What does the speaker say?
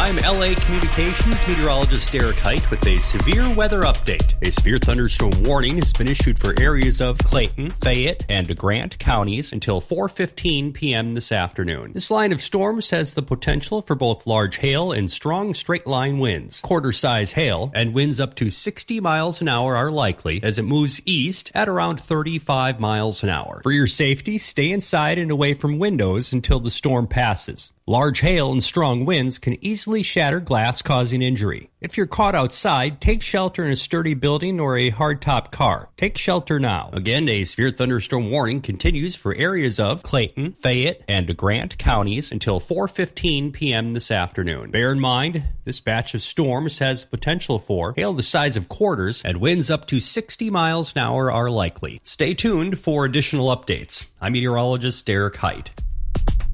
I'm LA Communications meteorologist Derek Height with a severe weather update. A severe thunderstorm warning has been issued for areas of Clayton, Fayette, and Grant counties until 4:15 p.m. this afternoon. This line of storms has the potential for both large hail and strong straight-line winds. Quarter-size hail and winds up to 60 miles an hour are likely as it moves east at around 35 miles an hour. For your safety, stay inside and away from windows until the storm passes. Large hail and strong winds can easily shatter glass, causing injury. If you're caught outside, take shelter in a sturdy building or a hardtop car. Take shelter now. Again, a severe thunderstorm warning continues for areas of Clayton, Fayette, and Grant counties until 4:15 p.m. this afternoon. Bear in mind, this batch of storms has potential for hail the size of quarters, and winds up to 60 miles an hour are likely. Stay tuned for additional updates. I'm meteorologist Derek Height.